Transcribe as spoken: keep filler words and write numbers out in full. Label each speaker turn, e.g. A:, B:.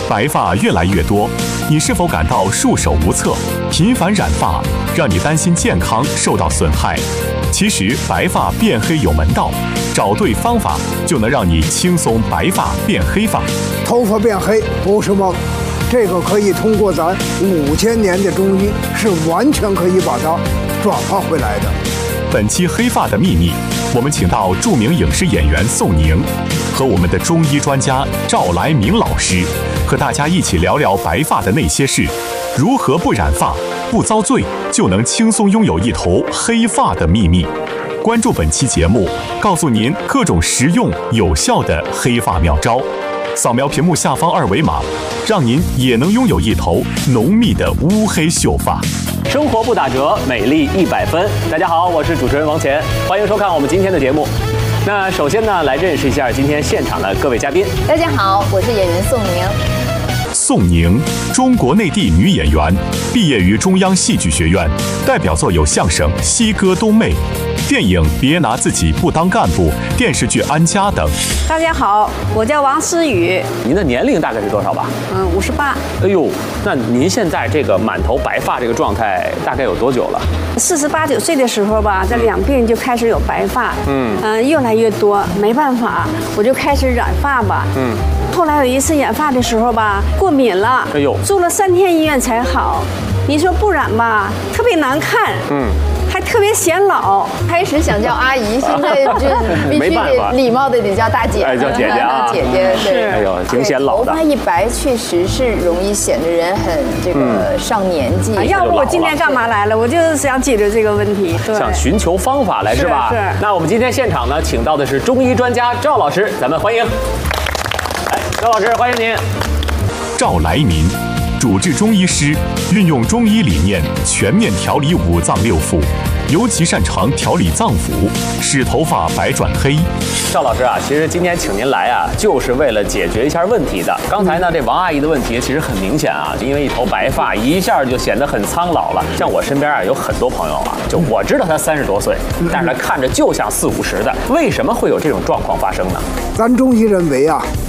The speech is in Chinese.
A: 白发越来越多，你是否感到束手无策？频繁染发让你担心健康受到损害。其实白发变黑有门道，找对方法就能让你轻松白发变黑发。
B: 头发变黑不是梦，这个可以通过咱五千年的中医是完全可以把它转化回来的。
A: 本期黑发的秘密，我们请到著名影视演员宋宁和我们的中医专家赵来明老师，和大家一起聊聊白发的那些事，如何不染发、不遭罪，就能轻松拥有一头黑发的秘密。关注本期节目，告诉您各种实用有效的黑发妙招。扫描屏幕下方二维码，让您也能拥有一头浓密的乌黑秀发。
C: 生活不打折，美丽一百分。大家好，我是主持人王乾，欢迎收看我们今天的节目。那首先呢，来认识一下今天现场的各位嘉宾。
D: 大家好，我是演员宋宁。
A: 宋宁，中国内地女演员，毕业于中央戏剧学院，代表作有相声《西歌东妹》、电影《别拿自己不当干部》、电视剧《安家》等。
E: 大家好，我叫王思雨。
C: 您的年龄大概是多少吧？
E: 嗯，五十八。
C: 哎呦，那您现在这个满头白发这个状态大概有多久了？
E: 四十八九岁的时候吧，这两鬓就开始有白发，嗯嗯、呃，越来越多，没办法，我就开始染发吧，嗯。后来有一次染发的时候吧，过敏了，哎呦，住了三天医院才好。你说不染吧，特别难看，嗯。还特别显老，
D: 开始想叫阿姨，现在就必须得礼貌的得叫大姐，
C: 哎，叫姐姐啊，
D: 姐姐对，
C: 哎呦，挺显老的。
D: 头发一白，确实是容易显得人很这个上年纪。
E: 要不我今天干嘛来了？我就是想解决这个问题，
C: 想寻求方法来是吧？
E: 是。
C: 那我们今天现场呢，请到的是中医专家赵老师，咱们欢迎。哎，赵老师，欢迎您。
A: 赵来民，主治中医师，运用中医理念全面调理五脏六腑，尤其擅长调理脏腑，使头发白转黑。
C: 赵老师啊，其实今天请您来啊，就是为了解决一下问题的。刚才呢，这王阿姨的问题其实很明显啊，因为一头白发，一下就显得很苍老了。像我身边啊，有很多朋友啊，就我知道他三十多岁，但是他看着就像四五十的，为什么会有这种状况发生呢？
B: 咱中医认为啊，